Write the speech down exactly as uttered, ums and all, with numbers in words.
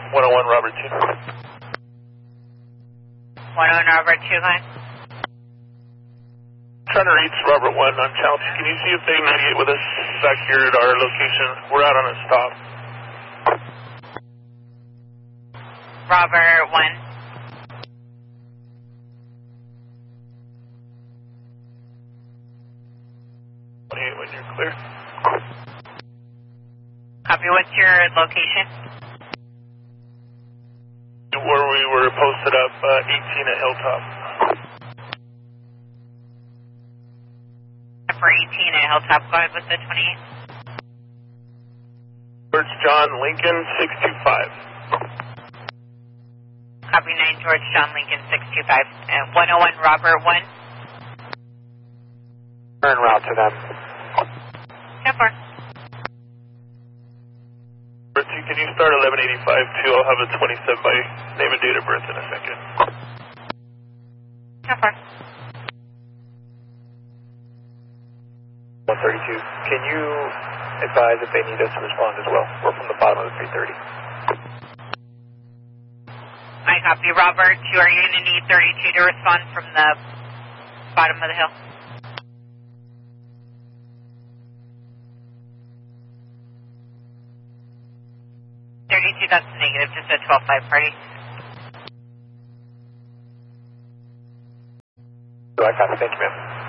one oh one Robert two. one oh one Robert two, line. Trying to reach Robert one on channel two. Can you see if they mediate with us back here at our location? We're out on a stop. Robert one. twenty-eight when you're clear. Copy, what's your location? Where we were posted up, uh, eighteen at Hilltop. For eighteen at Hilltop, go ahead with the twenty-eight. George John Lincoln six two five. Copy nine George John Lincoln six two five. And one oh one Robert one. Turn route to them. ten four. Can you start eleven eighty-five too? I'll have a twenty-seven by name and date of birth in a second. ten four. one thirty-two. Can you advise if they need us to respond as well? We're from the bottom of the three thirty. I copy, Robert two. Are you going to need thirty-two to respond from the bottom of the hill? thirty-two, that's negative, just a twelve five party. I copy, thank you, ma'am.